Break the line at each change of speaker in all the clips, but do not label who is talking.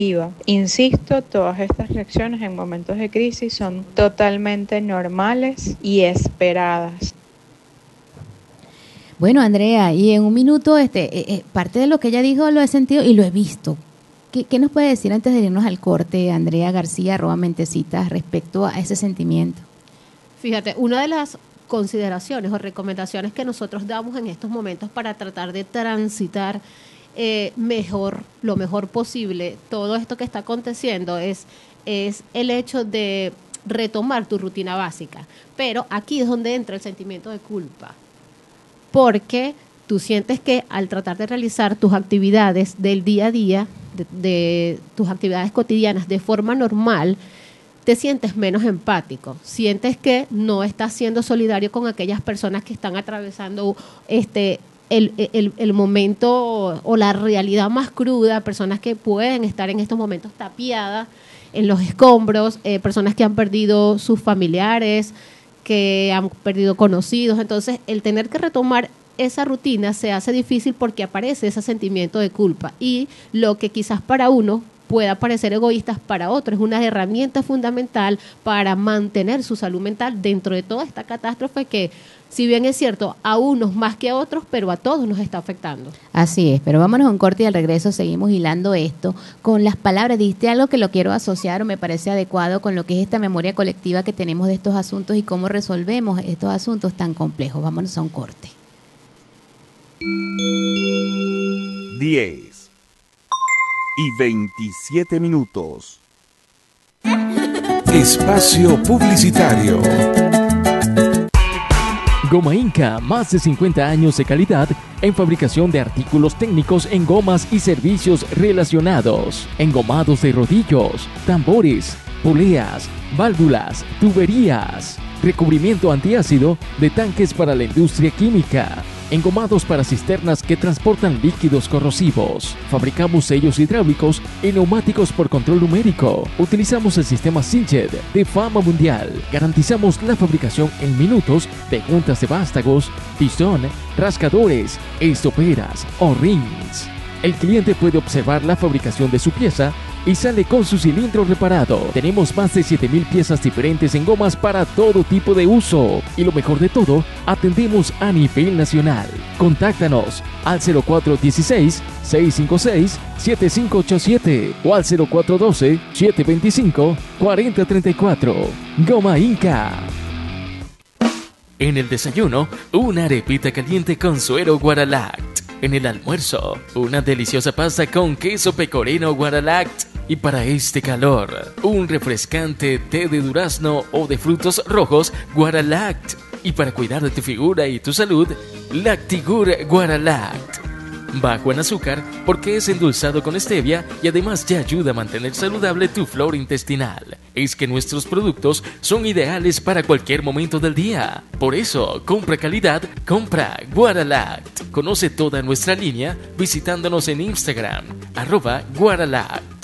Insisto, todas estas reacciones en momentos de crisis son totalmente normales y esperadas.
Bueno, Andrea, y en un minuto, parte de lo que ella dijo lo he sentido y lo he visto. ¿Qué nos puede decir antes de irnos al corte, Andrea García, @Mentecitas, respecto a ese sentimiento?
Fíjate, una de las consideraciones o recomendaciones que nosotros damos en estos momentos para tratar de transitar lo mejor posible todo esto que está aconteciendo es el hecho de retomar tu rutina básica. Pero aquí es donde entra el sentimiento de culpa, porque tú sientes que al tratar de realizar tus actividades del día a día, de tus actividades cotidianas de forma normal, te sientes menos empático, sientes que no estás siendo solidario con aquellas personas que están atravesando el momento o la realidad más cruda, personas que pueden estar en estos momentos tapiadas en los escombros, personas que han perdido sus familiares, que han perdido conocidos. Entonces, el tener que retomar esa rutina se hace difícil porque aparece ese sentimiento de culpa, y lo que quizás para uno pueda parecer egoísta, para otro es una herramienta fundamental para mantener su salud mental dentro de toda esta catástrofe que, si bien es cierto, a unos más que a otros, pero a todos nos está afectando.
Así es, pero vámonos a un corte y al regreso seguimos hilando esto con las palabras. Dijiste algo que lo quiero asociar o me parece adecuado con lo que es esta memoria colectiva que tenemos de estos asuntos y cómo resolvemos estos asuntos tan complejos. Vámonos a un corte.
10:27. Espacio publicitario.
Goma Inca, más de 50 años de calidad en fabricación de artículos técnicos en gomas y servicios relacionados, engomados de rodillos, tambores, poleas, válvulas, tuberías, recubrimiento antiácido de tanques para la industria química, engomados para cisternas que transportan líquidos corrosivos. Fabricamos sellos hidráulicos y neumáticos por control numérico. Utilizamos el sistema Sinched de fama mundial. Garantizamos la fabricación en minutos de juntas de vástagos, pistón, rascadores, estoperas o rings. El cliente puede observar la fabricación de su pieza y sale con su cilindro reparado. Tenemos más de 7,000 piezas diferentes en gomas para todo tipo de uso. Y lo mejor de todo, atendemos a nivel nacional. Contáctanos al 0416-656-7587 o al 0412-725-4034. Goma Inca. En el desayuno, una arepita caliente con suero Guaralact. En el almuerzo, una deliciosa pasta con queso pecorino Guaralact. Y para este calor, un refrescante té de durazno o de frutos rojos Guaralact. Y para cuidar de tu figura y tu salud, Lactigur Guaralact. Bajo en azúcar porque es endulzado con stevia y además te ayuda a mantener saludable tu flora intestinal. Es que nuestros productos son ideales para cualquier momento del día. Por eso, compra calidad, compra Guaralact. Conoce toda nuestra línea visitándonos en Instagram, @Guaralact.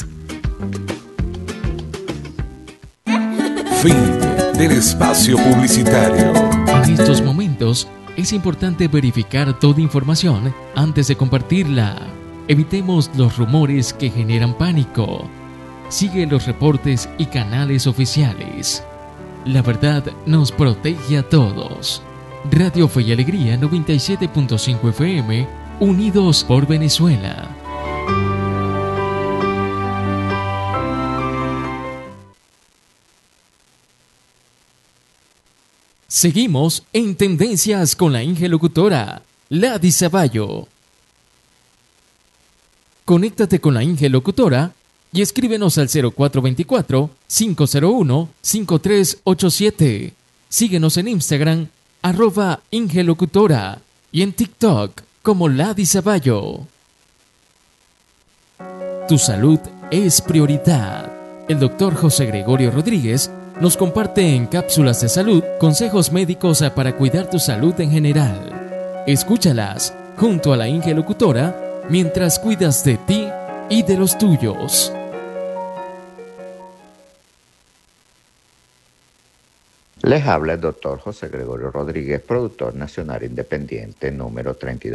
Fin del espacio publicitario.
En estos momentos, es importante verificar toda información antes de compartirla. Evitemos los rumores que generan pánico. Sigue los reportes y canales oficiales. La verdad nos protege a todos. Radio Fe y Alegría 97.5 FM, unidos por Venezuela. Seguimos en Tendencias con la Inge Locutora, Lady Zavallo. Conéctate con la Inge Locutora y escríbenos al 0424-501-5387. Síguenos en Instagram, @Inge Locutora, y en TikTok como Lady Zavallo. Tu salud es prioridad. El doctor José Gregorio Rodríguez nos comparte en cápsulas de salud consejos médicos para cuidar tu salud en general. Escúchalas junto a la Inge Locutora mientras cuidas de ti y de los tuyos.
Les habla el doctor José Gregorio Rodríguez, productor nacional independiente número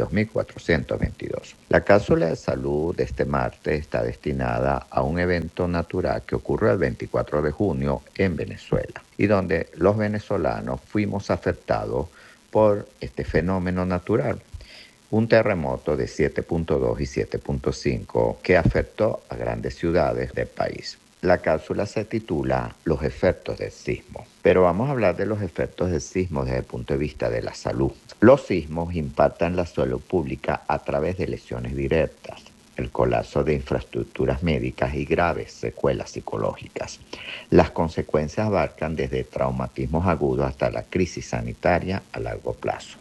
32.422. La cápsula de salud de este martes está destinada a un evento natural que ocurrió el 24 de junio en Venezuela y donde los venezolanos fuimos afectados por este fenómeno natural. Un terremoto de 7.2 y 7.5 que afectó a grandes ciudades del país. La cápsula se titula Los efectos del sismo, pero vamos a hablar de los efectos del sismo desde el punto de vista de la salud. Los sismos impactan la salud pública a través de lesiones directas, el colapso de infraestructuras médicas y graves secuelas psicológicas. Las consecuencias abarcan desde traumatismos agudos hasta la crisis sanitaria a largo plazo.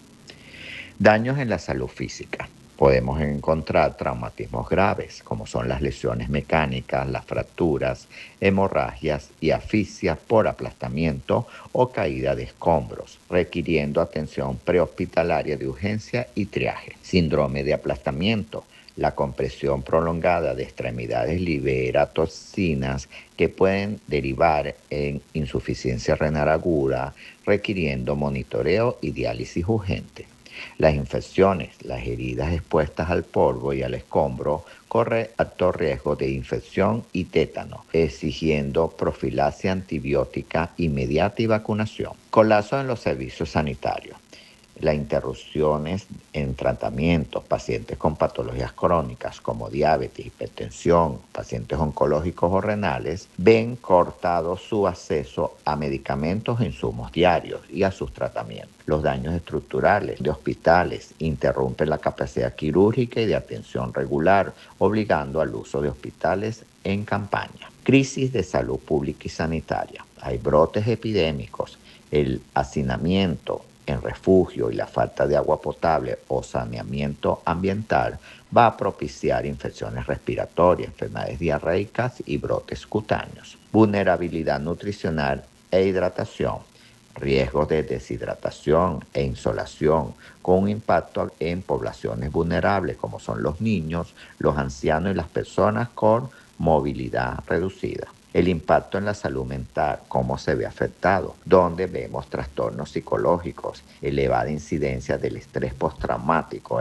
Daños en la salud física. Podemos encontrar traumatismos graves, como son las lesiones mecánicas, las fracturas, hemorragias y asfixia por aplastamiento o caída de escombros, requiriendo atención prehospitalaria de urgencia y triaje. Síndrome de aplastamiento. La compresión prolongada de extremidades libera toxinas que pueden derivar en insuficiencia renal aguda, requiriendo monitoreo y diálisis urgente. Las infecciones, las heridas expuestas al polvo y al escombro corren alto riesgo de infección y tétano, exigiendo profilaxis antibiótica inmediata y vacunación. Colapso en los servicios sanitarios. Las interrupciones en tratamientos, pacientes con patologías crónicas como diabetes, hipertensión, pacientes oncológicos o renales, ven cortado su acceso a medicamentos e insumos diarios y a sus tratamientos. Los daños estructurales de hospitales interrumpen la capacidad quirúrgica y de atención regular, obligando al uso de hospitales en campaña. Crisis de salud pública y sanitaria. Hay brotes epidémicos, el hacinamiento en refugio y la falta de agua potable o saneamiento ambiental va a propiciar infecciones respiratorias, enfermedades diarreicas y brotes cutáneos. Vulnerabilidad nutricional e hidratación. Riesgos de deshidratación e insolación con un impacto en poblaciones vulnerables como son los niños, los ancianos y las personas con movilidad reducida. El impacto en la salud mental, cómo se ve afectado, donde vemos trastornos psicológicos, elevada incidencia del estrés postraumático,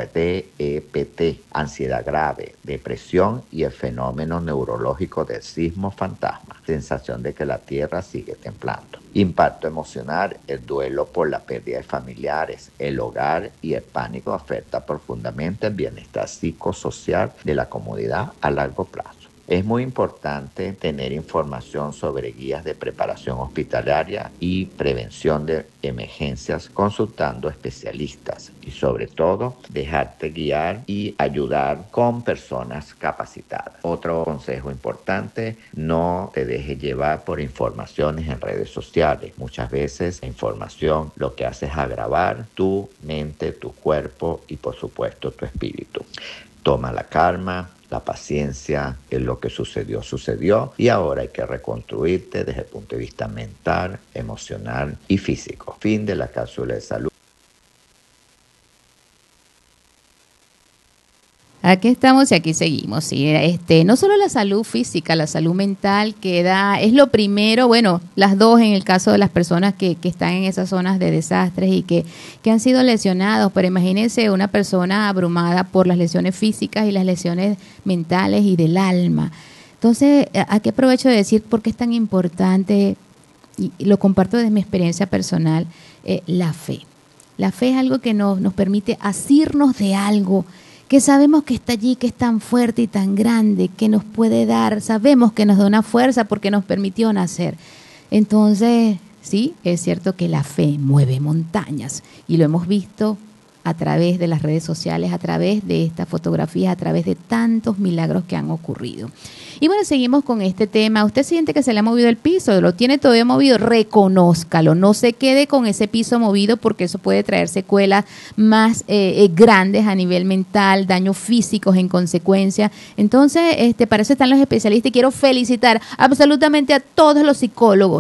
DEPT, ansiedad grave, depresión y el fenómeno neurológico del sismo fantasma, sensación de que la tierra sigue temblando. Impacto emocional, el duelo por la pérdida de familiares, el hogar y el pánico afecta profundamente el bienestar psicosocial de la comunidad a largo plazo. Es muy importante tener información sobre guías de preparación hospitalaria y prevención de emergencias consultando especialistas y sobre todo dejarte guiar y ayudar con personas capacitadas. Otro consejo importante, no te dejes llevar por informaciones en redes sociales. Muchas veces la información lo que hace es agravar tu mente, tu cuerpo y por supuesto tu espíritu. Toma la calma. La paciencia, en lo que sucedió, sucedió y ahora hay que reconstruirte desde el punto de vista mental, emocional y físico. Fin de la cápsula de salud.
Aquí estamos y aquí seguimos. ¿Sí? No solo la salud física, la salud mental es lo primero, bueno, las dos en el caso de las personas que están en esas zonas de desastres y que han sido lesionados, pero imagínense una persona abrumada por las lesiones físicas y las lesiones mentales y del alma. Entonces, aquí aprovecho de decir por qué es tan importante, y lo comparto desde mi experiencia personal, la fe. La fe es algo que nos permite asirnos de algo que sabemos que está allí, que es tan fuerte y tan grande, que nos puede dar, sabemos que nos da una fuerza porque nos permitió nacer. Entonces, sí, es cierto que la fe mueve montañas y lo hemos visto a través de las redes sociales, a través de estas fotografías, a través de tantos milagros que han ocurrido. Y bueno, seguimos con este tema. Usted siente que se le ha movido el piso, lo tiene todavía movido, reconózcalo, no se quede con ese piso movido porque eso puede traer secuelas más grandes a nivel mental, daños físicos en consecuencia. Entonces, para eso están los especialistas y quiero felicitar absolutamente a todos los psicólogos,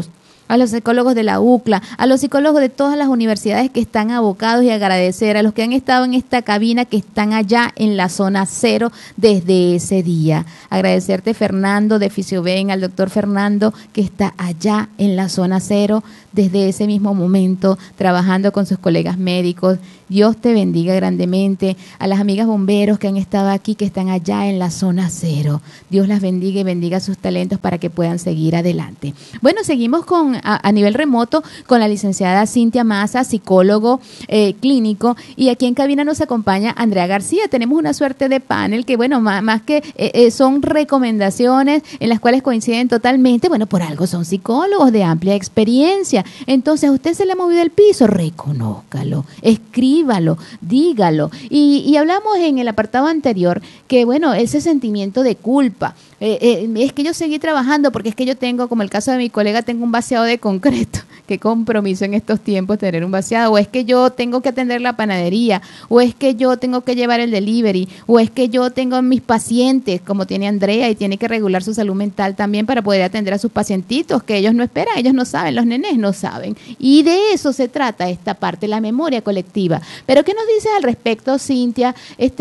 a los psicólogos de la UCLA, a los psicólogos de todas las universidades que están abocados y agradecer a los que han estado en esta cabina, que están allá en la zona cero desde ese día. Agradecerte, Fernando, de Fisioben, al doctor Fernando, que está allá en la zona cero desde ese mismo momento, trabajando con sus colegas médicos. Dios te bendiga grandemente. A las amigas bomberos que han estado aquí, que están allá en la zona cero. Dios las bendiga y bendiga sus talentos para que puedan seguir adelante. Bueno, seguimos a nivel remoto con la licenciada Cintia Maza, psicólogo clínico, y aquí en cabina nos acompaña Andrea García. Tenemos una suerte de panel que, bueno, más que son recomendaciones en las cuales coinciden totalmente. Bueno, por algo son psicólogos de amplia experiencia. Entonces, a usted se le ha movido el piso, reconózcalo, escríbalo, dígalo. Y hablamos en el apartado anterior que, bueno, ese sentimiento de culpa, es que yo seguí trabajando porque es que yo tengo, como el caso de mi colega, tengo un vaciado de concreto. Qué compromiso en estos tiempos tener un vaciado, o es que yo tengo que atender la panadería, o es que yo tengo que llevar el delivery, o es que yo tengo mis pacientes, como tiene Andrea, y tiene que regular su salud mental también para poder atender a sus pacientitos, que ellos no esperan, ellos no saben, los nenes no saben. Y de eso se trata esta parte, la memoria colectiva. Pero ¿qué nos dices al respecto, Cintia,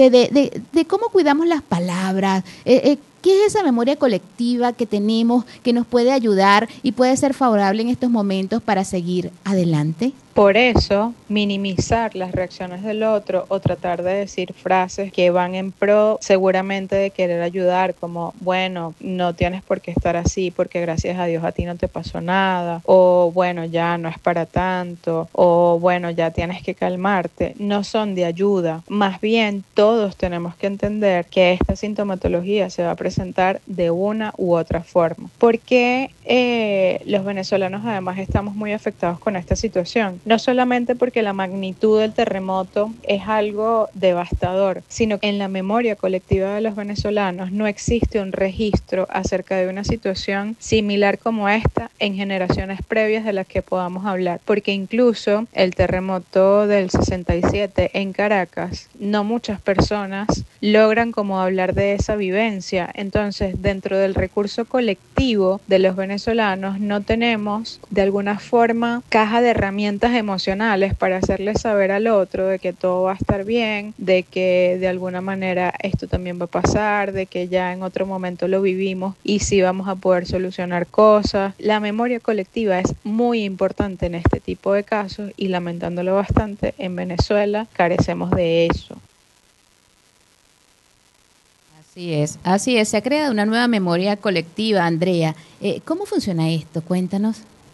de cómo cuidamos las palabras? ¿Qué es esa memoria colectiva que tenemos que nos puede ayudar y puede ser favorable en estos momentos para seguir adelante?
Por eso, minimizar las reacciones del otro o tratar de decir frases que van en pro seguramente de querer ayudar, como, bueno, no tienes por qué estar así porque gracias a Dios a ti no te pasó nada, o bueno, ya no es para tanto, o bueno, ya tienes que calmarte, no son de ayuda. Más bien, todos tenemos que entender que esta sintomatología se va a presentar de una u otra forma. ¿Por qué los venezolanos además estamos muy afectados con esta situación? No solamente porque la magnitud del terremoto es algo devastador, sino que en la memoria colectiva de los venezolanos no existe un registro acerca de una situación similar como esta en generaciones previas de las que podamos hablar. Porque incluso el terremoto del 67 en Caracas, no muchas personas logran como hablar de esa vivencia. Entonces, dentro del recurso colectivo de los venezolanos no tenemos de alguna forma caja de herramientas emocionales para hacerle saber al otro de que todo va a estar bien, de que de alguna manera esto también va a pasar, de que ya en otro momento lo vivimos y sí vamos a poder solucionar cosas. La memoria colectiva es muy importante en este tipo de casos y, lamentándolo bastante, en Venezuela carecemos de eso.
Así es, se ha creado una nueva memoria colectiva, Andrea. ¿Cómo funciona esto? Cuéntanos.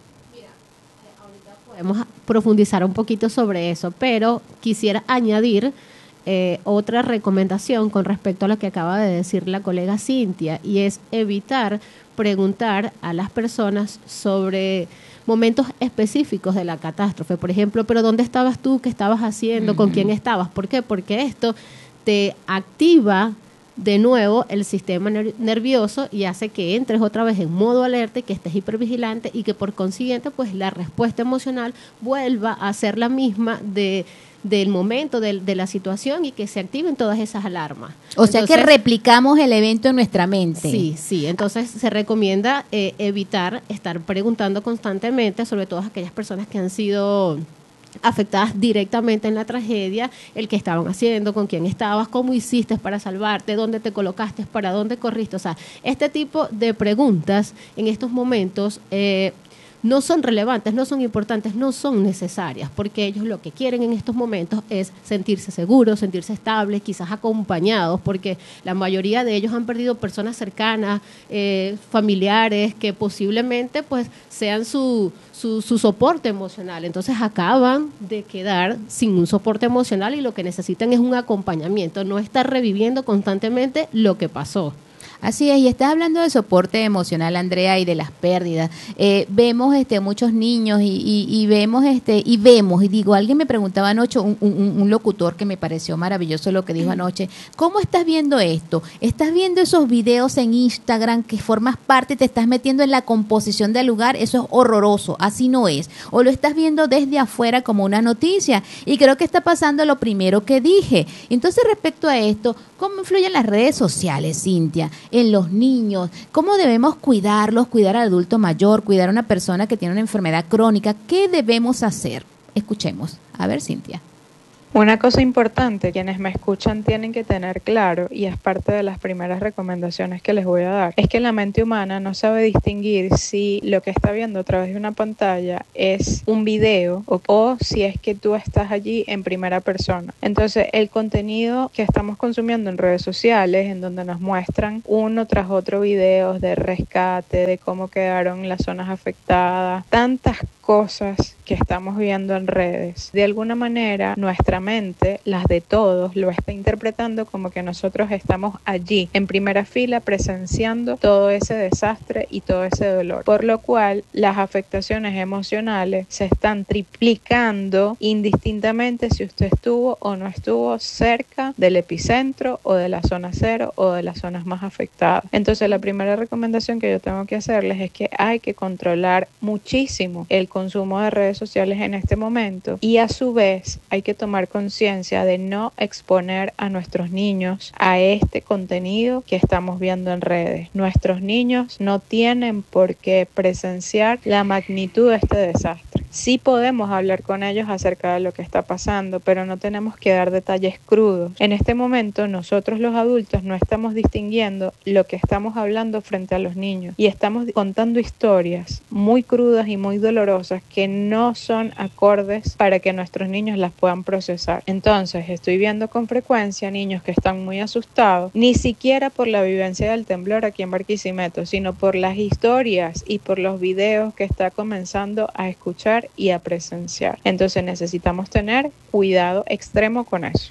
Podemos profundizar un poquito sobre eso, pero quisiera añadir otra recomendación con respecto a lo que acaba de decir la colega Cintia, y es evitar preguntar a las personas sobre momentos específicos de la catástrofe. Por ejemplo, ¿pero dónde estabas tú? ¿Qué estabas haciendo? ¿Con quién estabas? ¿Por qué? Porque esto te activa de nuevo el sistema nervioso y hace que entres otra vez en modo alerta y que estés hipervigilante, y que por consiguiente pues la respuesta emocional vuelva a ser la misma del momento de la situación y que se activen todas esas alarmas.
O sea que replicamos el evento en nuestra mente.
Sí, entonces se recomienda evitar estar preguntando constantemente, sobre todo a aquellas personas que han sido afectadas directamente en la tragedia, el qué estaban haciendo, con quién estabas, cómo hiciste para salvarte, dónde te colocaste, para dónde corriste. O sea, este tipo de preguntas en estos momentos no son relevantes, no son importantes, no son necesarias, porque ellos lo que quieren en estos momentos es sentirse seguros, sentirse estables, quizás acompañados, porque la mayoría de ellos han perdido personas cercanas, familiares, que posiblemente pues sean su soporte emocional. Entonces acaban de quedar sin un soporte emocional y lo que necesitan es un acompañamiento, no estar reviviendo constantemente lo que pasó.
Así es, y estás hablando de soporte emocional, Andrea, y de las pérdidas. Vemos muchos niños y vemos, y digo, alguien me preguntaba anoche, un locutor que me pareció maravilloso lo que dijo anoche, ¿cómo estás viendo esto? ¿Estás viendo esos videos en Instagram que formas parte, te estás metiendo en la composición del lugar? Eso es horroroso, así no es. O lo estás viendo desde afuera como una noticia, y creo que está pasando lo primero que dije. Entonces, respecto a esto, ¿cómo influyen las redes sociales, Cintia? en los niños? ¿Cómo debemos cuidarlos, cuidar al adulto mayor, cuidar a una persona que tiene una enfermedad crónica? ¿Qué debemos hacer? Escuchemos. A ver, Cintia.
Una cosa importante, quienes me escuchan tienen que tener claro, y es parte de las primeras recomendaciones que les voy a dar, es que la mente humana no sabe distinguir si lo que está viendo a través de una pantalla es un video o si es que tú estás allí en primera persona. Entonces, el contenido que estamos consumiendo en redes sociales, en donde nos muestran uno tras otro videos de rescate, de cómo quedaron las zonas afectadas, tantas cosas que estamos viendo en redes, de alguna manera nuestra mente, las de todos, lo está interpretando como que nosotros estamos allí en primera fila presenciando todo ese desastre y todo ese dolor, por lo cual las afectaciones emocionales se están triplicando indistintamente si usted estuvo o no estuvo cerca del epicentro o de la zona cero o de las zonas más afectadas. Entonces, la primera recomendación que yo tengo que hacerles es que hay que controlar muchísimo el consumo de redes sociales en este momento, y a su vez hay que tomar conciencia de no exponer a nuestros niños a este contenido que estamos viendo en redes. Nuestros niños no tienen por qué presenciar la magnitud de este desastre. Sí podemos hablar con ellos acerca de lo que está pasando, pero no tenemos que dar detalles crudos. En este momento nosotros los adultos no estamos distinguiendo lo que estamos hablando frente a los niños y estamos contando historias muy crudas y muy dolorosas que no son acordes para que nuestros niños las puedan procesar. Entonces, estoy viendo con frecuencia niños que están muy asustados, ni siquiera por la vivencia del temblor aquí en Barquisimeto, sino por las historias y por los videos que está comenzando a escuchar y a presenciar. Entonces, necesitamos tener cuidado extremo con eso.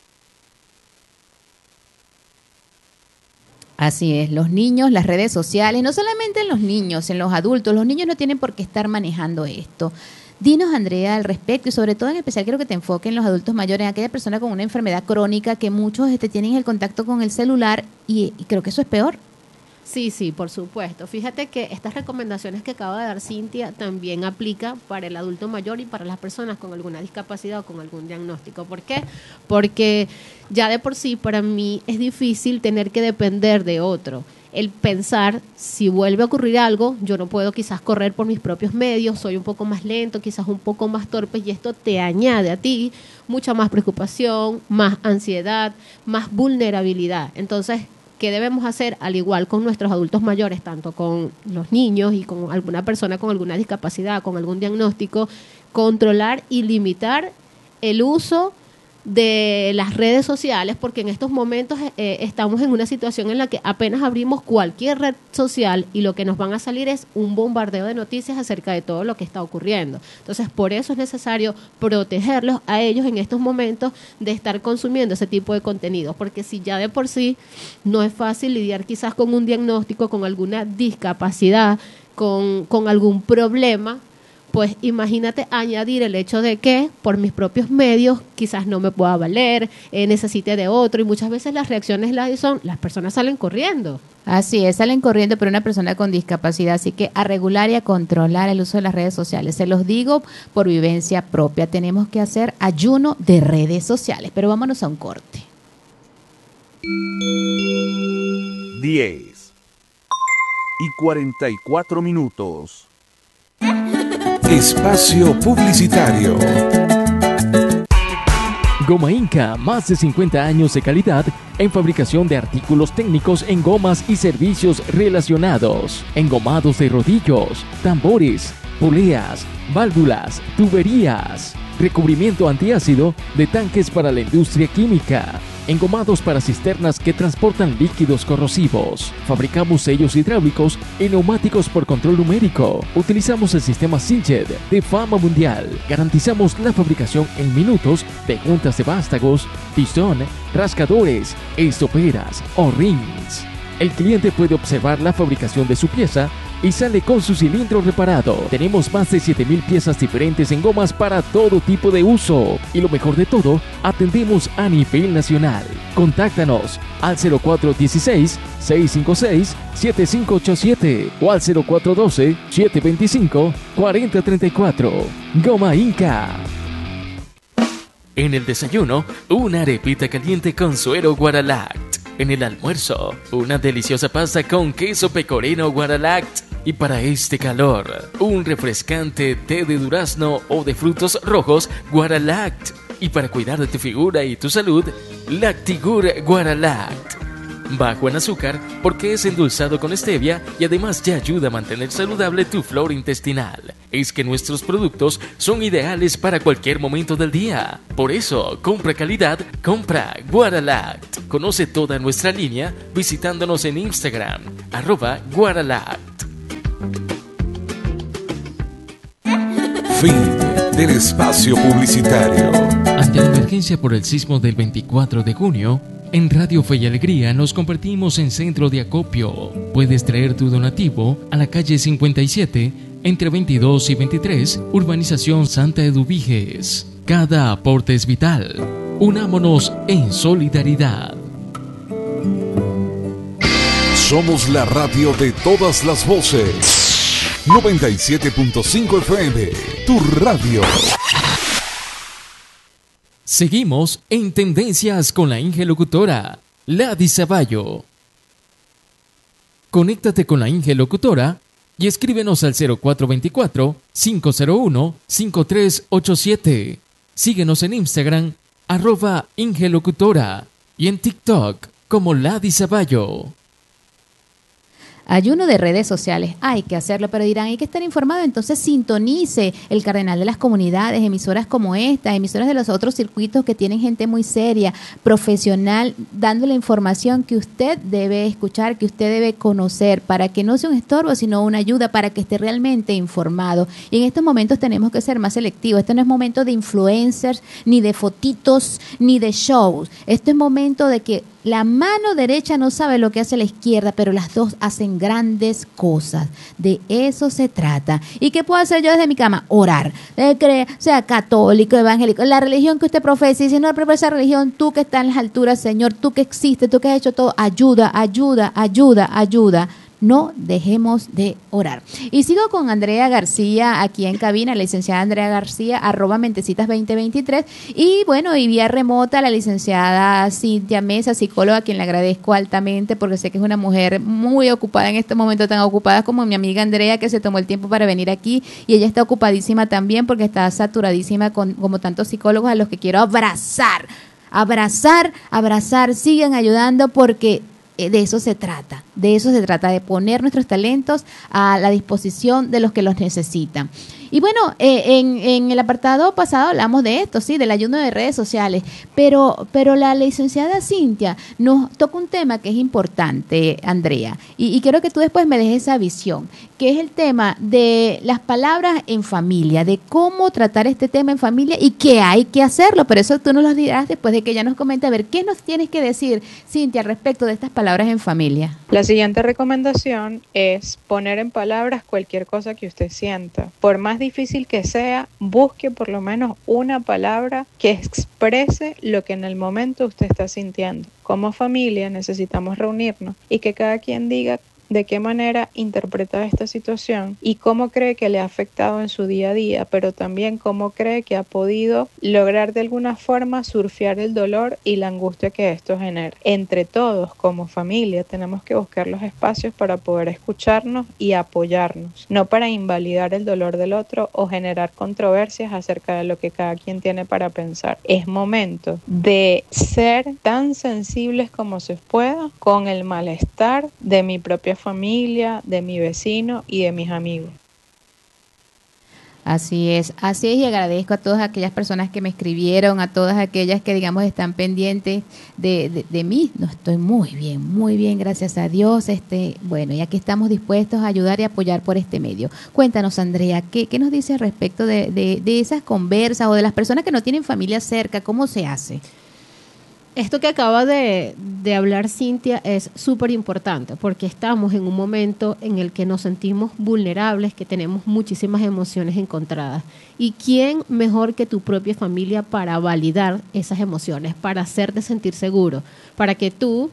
Así es, los niños, las redes sociales, no solamente en los niños, en los adultos, los niños no tienen por qué estar manejando esto. Dinos, Andrea, al respecto, y sobre todo en especial quiero que te enfoques en los adultos mayores, en aquella persona con una enfermedad crónica que muchos tienen el contacto con el celular y creo que eso es peor.
Sí, por supuesto. Fíjate que estas recomendaciones que acaba de dar Cintia también aplica para el adulto mayor y para las personas con alguna discapacidad o con algún diagnóstico. ¿Por qué? Porque ya de por sí para mí es difícil tener que depender de otro. El pensar, si vuelve a ocurrir algo, yo no puedo quizás correr por mis propios medios, soy un poco más lento, quizás un poco más torpe, y esto te añade a ti mucha más preocupación, más ansiedad, más vulnerabilidad. Entonces, ¿qué debemos hacer? Al igual con nuestros adultos mayores, tanto con los niños y con alguna persona con alguna discapacidad, con algún diagnóstico, controlar y limitar el uso de las redes sociales, porque en estos momentos estamos en una situación en la que apenas abrimos cualquier red social y lo que nos van a salir es un bombardeo de noticias acerca de todo lo que está ocurriendo. Entonces, por eso es necesario protegerlos a ellos en estos momentos de estar consumiendo ese tipo de contenidos, porque si ya de por sí no es fácil lidiar quizás con un diagnóstico, con alguna discapacidad, con algún problema, pues imagínate añadir el hecho de que por mis propios medios quizás no me pueda valer, necesite de otro, y muchas veces las reacciones las personas salen corriendo.
Así es, salen corriendo, pero una persona con discapacidad, así que a regular y a controlar el uso de las redes sociales. Se los digo por vivencia propia, tenemos que hacer ayuno de redes sociales, pero vámonos a un corte.
10:44. Espacio Publicitario.
Goma Inca, más de 50 años de calidad en fabricación de artículos técnicos en gomas y servicios relacionados, engomados de rodillos, tambores, poleas, válvulas, tuberías, recubrimiento antiácido de tanques para la industria química, engomados para cisternas que transportan líquidos corrosivos. Fabricamos sellos hidráulicos y neumáticos por control numérico. Utilizamos el sistema Sinjet de fama mundial. Garantizamos la fabricación en minutos de juntas de vástagos, pistón, rascadores, estoperas o rings. El cliente puede observar la fabricación de su pieza y sale con su cilindro reparado. Tenemos más de 7,000 piezas diferentes en gomas para todo tipo de uso. Y lo mejor de todo, atendemos a nivel nacional. Contáctanos al 0416-656-7587 o al 0412-725-4034. Goma Inca. En el desayuno, una arepita caliente con suero Guaralact. En el almuerzo, una deliciosa pasta con queso pecorino Guaralact. Y para este calor, un refrescante té de durazno o de frutos rojos Guaralact. Y para cuidar de tu figura y tu salud, Lactigur Guaralact. Bajo en azúcar porque es endulzado con stevia y además te ayuda a mantener saludable tu flora intestinal. Es que nuestros productos son ideales para cualquier momento del día. Por eso, compra calidad, compra Guaralact. Conoce toda nuestra línea visitándonos en Instagram, @Guaralact.
Fin del espacio publicitario.
Ante la emergencia por el sismo del 24 de junio, en Radio Fe y Alegría nos convertimos en centro de acopio. Puedes traer tu donativo a la calle 57, entre 22 y 23, Urbanización Santa Eduviges. Cada aporte es vital. Unámonos en solidaridad.
Somos la radio de todas las voces. 97.5 FM, tu radio.
Seguimos en Tendencias con la Inge Locutora, Lady Zavallo. Conéctate con la Inge Locutora y escríbenos al 0424-501-5387. Síguenos en Instagram, @Inge Locutora, y en TikTok como Lady Zavallo.
Ayuno de redes sociales, hay que hacerlo, pero dirán, hay que estar informado, entonces sintonice el Cardenal de las Comunidades, emisoras como esta, emisoras de los otros circuitos que tienen gente muy seria, profesional, dando la información que usted debe escuchar, que usted debe conocer, para que no sea un estorbo, sino una ayuda, para que esté realmente informado. Y en estos momentos tenemos que ser más selectivos. Este no es momento de influencers, ni de fotitos, ni de shows. Este es momento de que la mano derecha no sabe lo que hace la izquierda, pero las dos hacen grandes cosas. De eso se trata. ¿Y qué puedo hacer yo desde mi cama? Orar. Sea católico, evangélico, la religión que usted profesa. Y si no profesa religión, tú que estás en las alturas, Señor, tú que existes, tú que has hecho todo, ayuda, ayuda, ayuda, ayuda. No dejemos de orar. Y sigo con Andrea García aquí en cabina, la licenciada Andrea García, @Mentecitas2023. Y bueno, y vía remota la licenciada Cintia Mesa, psicóloga, a quien le agradezco altamente porque sé que es una mujer muy ocupada en este momento, tan ocupada como mi amiga Andrea, que se tomó el tiempo para venir aquí. Y ella está ocupadísima también porque está saturadísima como tantos psicólogos a los que quiero abrazar. Abrazar, sigan ayudando porque de eso se trata, de poner nuestros talentos a la disposición de los que los necesitan. Y bueno, en el apartado pasado hablamos de esto, sí, del ayuno de redes sociales, pero la licenciada Cintia nos toca un tema que es importante, Andrea, y quiero que tú después me dejes esa visión, que es el tema de las palabras en familia, de cómo tratar este tema en familia y que hay que hacerlo, pero eso tú nos lo dirás después de que ella nos comente. A ver, ¿qué nos tienes que decir, Cintia, respecto de estas palabras en familia?
La siguiente recomendación es poner en palabras cualquier cosa que usted sienta. Por más difícil que sea, busque por lo menos una palabra que exprese lo que en el momento usted está sintiendo. Como familia necesitamos reunirnos y que cada quien diga de qué manera interpreta esta situación y cómo cree que le ha afectado en su día a día, pero también cómo cree que ha podido lograr de alguna forma surfear el dolor y la angustia que esto genera. Entre todos, como familia, tenemos que buscar los espacios para poder escucharnos y apoyarnos, no para invalidar el dolor del otro o generar controversias acerca de lo que cada quien tiene para pensar. Es momento de ser tan sensibles como se pueda con el malestar de mi propia familia, de mi vecino y de mis amigos.
Así es, y agradezco a todas aquellas personas que me escribieron, a todas aquellas que, digamos, están pendientes de mí. No, estoy muy bien, gracias a Dios. Bueno, y aquí estamos dispuestos a ayudar y apoyar por este medio. Cuéntanos, Andrea, ¿qué nos dices respecto de esas conversas o de las personas que no tienen familia cerca? ¿Cómo se hace?
Esto que acaba de hablar Cintia es súper importante porque estamos en un momento en el que nos sentimos vulnerables, que tenemos muchísimas emociones encontradas. ¿Y quién mejor que tu propia familia para validar esas emociones, para hacerte sentir seguro, para que tú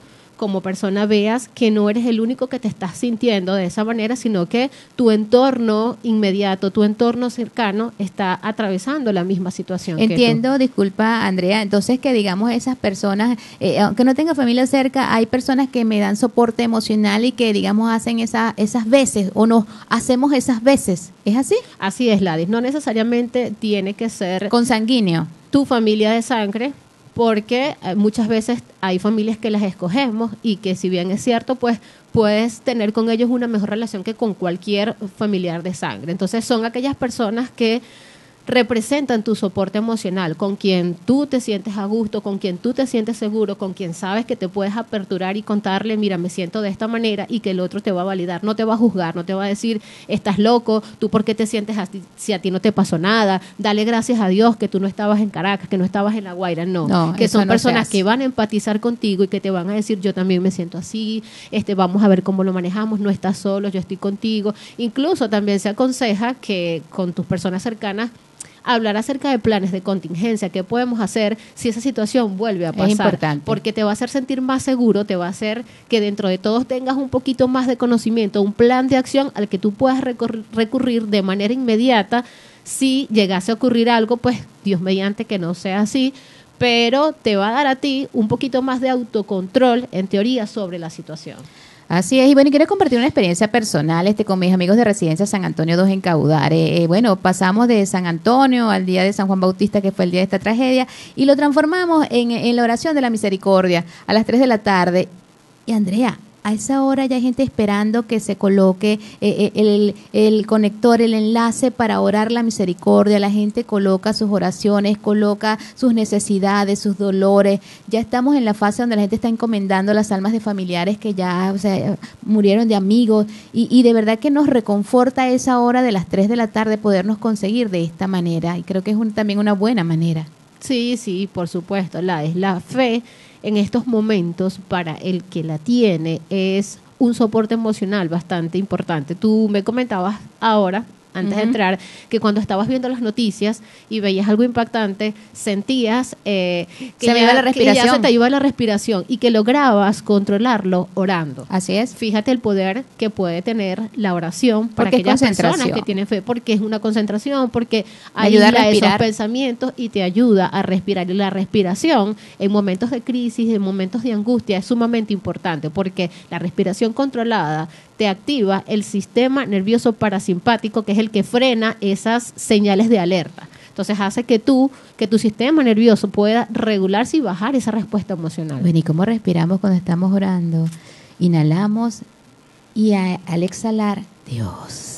como persona veas que no eres el único que te estás sintiendo de esa manera, sino que tu entorno inmediato, tu entorno cercano está atravesando la misma situación.
Entiendo, disculpa Andrea, entonces que digamos esas personas, aunque no tenga familia cerca, hay personas que me dan soporte emocional y que digamos hacen esas veces o nos hacemos esas veces, ¿es así?
Así es, Ladis, no necesariamente tiene que ser
consanguíneo,
tu familia de sangre, porque muchas veces hay familias que las escogemos y que si bien es cierto, pues puedes tener con ellos una mejor relación que con cualquier familiar de sangre. Entonces son aquellas personas que representan tu soporte emocional, con quien tú te sientes a gusto, con quien tú te sientes seguro, con quien sabes que te puedes aperturar y contarle, mira, me siento de esta manera, y que el otro te va a validar, no te va a juzgar, no te va a decir, estás loco, tú por qué te sientes así si a ti no te pasó nada, dale gracias a Dios que tú no estabas en Caracas, que no estabas en La Guaira, no que son personas que van a empatizar contigo y que te van a decir, yo también me siento así, vamos a ver cómo lo manejamos, no estás solo, yo estoy contigo. Incluso también se aconseja que con tus personas cercanas hablar acerca de planes de contingencia, qué podemos hacer si esa situación vuelve a pasar.
Es importante.
Porque te va a hacer sentir más seguro, te va a hacer que dentro de todos tengas un poquito más de conocimiento, un plan de acción al que tú puedas recurrir de manera inmediata. Si llegase a ocurrir algo, pues Dios mediante que no sea así, pero te va a dar a ti un poquito más de autocontrol, en teoría, sobre la situación.
Así es, y bueno, quiero compartir una experiencia personal con mis amigos de Residencia San Antonio 2 en Caudare. Bueno, pasamos de San Antonio al día de San Juan Bautista, que fue el día de esta tragedia, y lo transformamos en la oración de la misericordia a las 3 de la tarde. Y Andrea, a esa hora ya hay gente esperando que se coloque el conector, el enlace para orar la misericordia. La gente coloca sus oraciones, coloca sus necesidades, sus dolores. Ya estamos en la fase donde la gente está encomendando las almas de familiares que ya murieron, de amigos. Y de verdad que nos reconforta esa hora de las 3 de la tarde podernos conseguir de esta manera. Y creo que es también una buena manera.
Sí, por supuesto. Es la fe en estos momentos, para el que la tiene, es un soporte emocional bastante importante. Tú me comentabas ahora, antes de entrar, que cuando estabas viendo las noticias y veías algo impactante, sentías que
se me iba la respiración.
Que ya se te iba la respiración y que lograbas controlarlo orando.
Así es.
Fíjate el poder que puede tener la oración para aquellas personas que tienen fe, porque es una concentración, porque
ayuda a
esos pensamientos y te ayuda a respirar. Y la respiración en momentos de crisis, en momentos de angustia, es sumamente importante, porque la respiración controlada te activa el sistema nervioso parasimpático, que es el que frena esas señales de alerta. Entonces hace que tu sistema nervioso pueda regularse y bajar esa respuesta emocional.
Bueno, ¿y cómo respiramos cuando estamos orando? Inhalamos y al exhalar, Dios.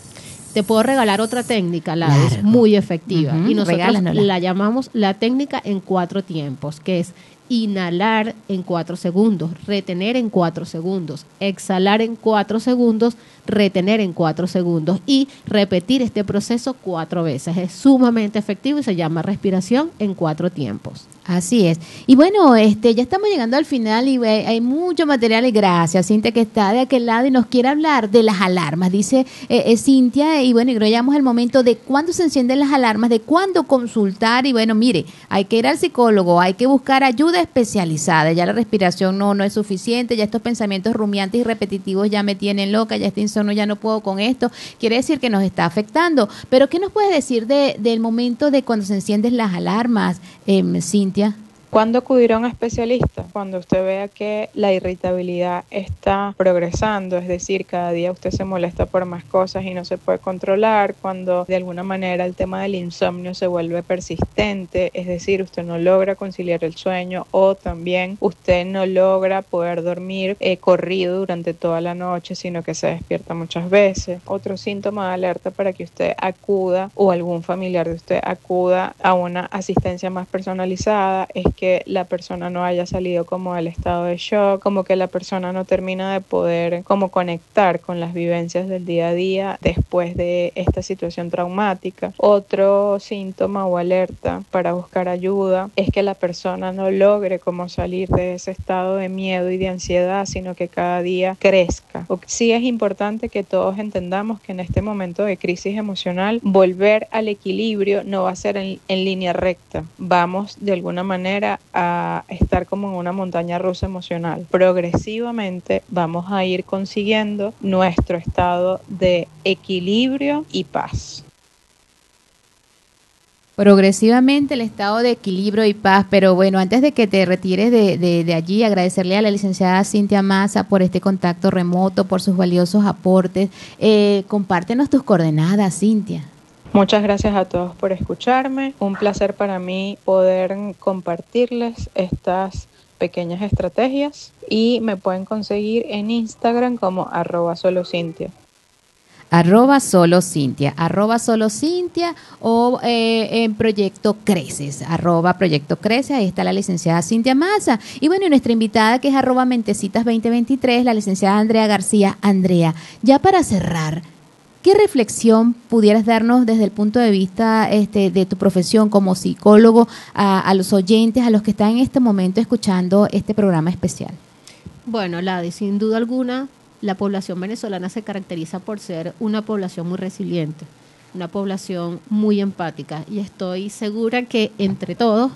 Te puedo regalar otra técnica, es muy efectiva. Y nosotros la llamamos la técnica en 4 tiempos, que es inhalar en 4 segundos, retener en 4 segundos, exhalar en 4 segundos, retener en 4 segundos y repetir este proceso 4 veces. Es sumamente efectivo y se llama respiración en 4 tiempos.
Así es. Y bueno, ya estamos llegando al final y hay mucho material y gracias, Cintia, que está de aquel lado y nos quiere hablar de las alarmas. Dice Cintia, y bueno, y llegamos al momento de cuándo se encienden las alarmas, de cuándo consultar. Y bueno, mire, hay que ir al psicólogo, hay que buscar ayuda especializada. Ya la respiración no es suficiente, ya estos pensamientos rumiantes y repetitivos ya me tienen loca, ya este insomnio ya no puedo con esto. Quiere decir que nos está afectando. Pero ¿qué nos puedes decir del momento de cuando se encienden las alarmas, Cintia?
¿Cuándo acudir a un especialista? Cuando usted vea que la irritabilidad está progresando, es decir, cada día usted se molesta por más cosas y no se puede controlar, cuando de alguna manera el tema del insomnio se vuelve persistente, es decir, usted no logra conciliar el sueño o también usted no logra poder dormir corrido durante toda la noche, sino que se despierta muchas veces. Otro síntoma de alerta para que usted acuda o algún familiar de usted acuda a una asistencia más personalizada es que la persona no haya salido como del estado de shock, como que la persona no termina de poder como conectar con las vivencias del día a día después de esta situación traumática. Otro síntoma o alerta para buscar ayuda es que la persona no logre como salir de ese estado de miedo y de ansiedad, sino que cada día crezca. Sí es importante que todos entendamos que en este momento de crisis emocional volver al equilibrio no va a ser en línea recta. Vamos de alguna manera manera a estar como en una montaña rusa emocional. Progresivamente vamos a ir consiguiendo nuestro estado de equilibrio y paz.
Progresivamente el estado de equilibrio y paz. Pero bueno, antes de que te retires de allí, agradecerle a la licenciada Cintia Maza por este contacto remoto, por sus valiosos aportes. Compártenos tus coordenadas, Cintia.
Muchas gracias a todos por escucharme. Un placer para mí poder compartirles estas pequeñas estrategias y me pueden conseguir en Instagram como @solocintia.
@solocintia o en Proyecto Creces, @Proyecto Creces, ahí está la licenciada Cintia Maza. Y bueno, y nuestra invitada que es @Mentecitas2023, la licenciada Andrea García. Andrea, ya para cerrar, ¿qué reflexión pudieras darnos desde el punto de vista de tu profesión como psicólogo a los oyentes, a los que están en este momento escuchando este programa especial?
Bueno, Ladi, sin duda alguna, la población venezolana se caracteriza por ser una población muy resiliente, una población muy empática, y estoy segura que entre todos,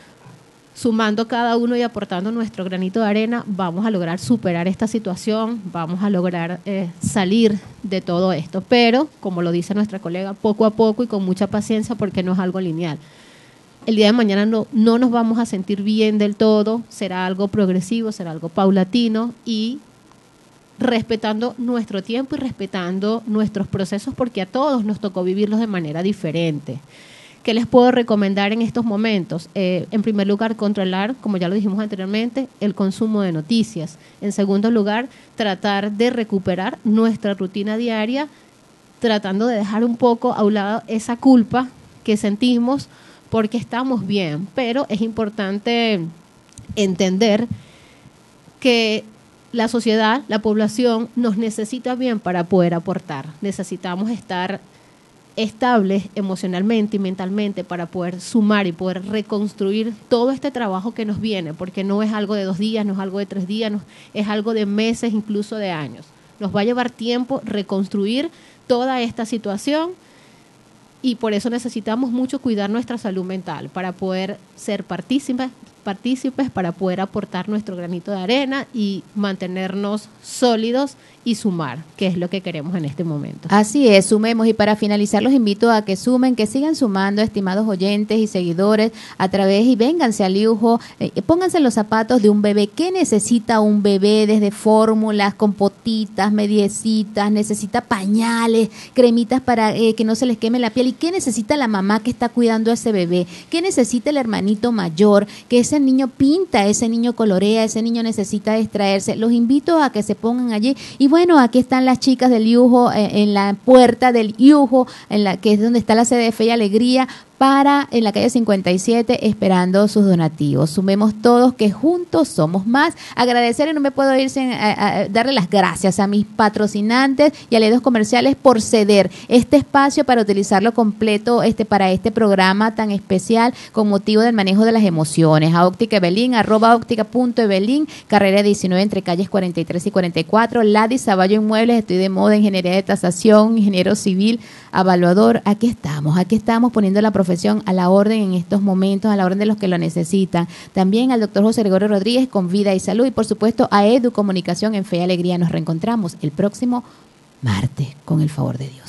sumando cada uno y aportando nuestro granito de arena, vamos a lograr superar esta situación, vamos a lograr salir de todo esto. Pero, como lo dice nuestra colega, poco a poco y con mucha paciencia, porque no es algo lineal. El día de mañana no nos vamos a sentir bien del todo, será algo progresivo, será algo paulatino y respetando nuestro tiempo y respetando nuestros procesos, porque a todos nos tocó vivirlos de manera diferente. ¿Qué les puedo recomendar en estos momentos? En primer lugar, controlar, como ya lo dijimos anteriormente, el consumo de noticias. En segundo lugar, tratar de recuperar nuestra rutina diaria, tratando de dejar un poco a un lado esa culpa que sentimos porque estamos bien. Pero es importante entender que la sociedad, la población, nos necesita bien para poder aportar. Necesitamos estar estables emocionalmente y mentalmente para poder sumar y poder reconstruir todo este trabajo que nos viene, porque no es algo de 2 días, no es algo de 3 días, no, es algo de meses, incluso de años. Nos va a llevar tiempo reconstruir toda esta situación y por eso necesitamos mucho cuidar nuestra salud mental para poder ser partícipes, para poder aportar nuestro granito de arena y mantenernos sólidos y sumar, que es lo que queremos en este momento.
Así es, sumemos. Y para finalizar los invito a que sumen, que sigan sumando, estimados oyentes y seguidores, a través y vénganse al Liujo, pónganse los zapatos de un bebé. ¿Qué necesita un bebé? Desde fórmulas, compotitas, mediecitas, necesita pañales, cremitas para que no se les queme la piel. ¿Y qué necesita la mamá que está cuidando a ese bebé? ¿Qué necesita el hermanito mayor? Que ese niño pinta, ese niño colorea, ese niño necesita distraerse. Los invito a que se pongan allí. Y bueno, aquí están las chicas del Liujo, en la puerta del Liujo, que es donde está la sede de Fe y Alegría, en la calle 57, esperando sus donativos. Sumemos todos, que juntos somos más. Agradecer, y no me puedo ir sin darle las gracias a mis patrocinantes y aliados comerciales por ceder este espacio para utilizarlo completo para este programa tan especial con motivo del manejo de las emociones. A Óptica Evelyn, @óptica.evelyn, carrera 19 entre calles 43 y 44, Ladis Zavallo Inmuebles, estoy de moda, ingeniería de tasación, ingeniero civil, evaluador. Aquí estamos poniendo la profesión a la orden en estos momentos, a la orden de los que lo necesitan. También al doctor José Gregorio Rodríguez con Vida y Salud, y por supuesto a Edu Comunicación en Fe y Alegría. Nos reencontramos el próximo martes con el favor de Dios.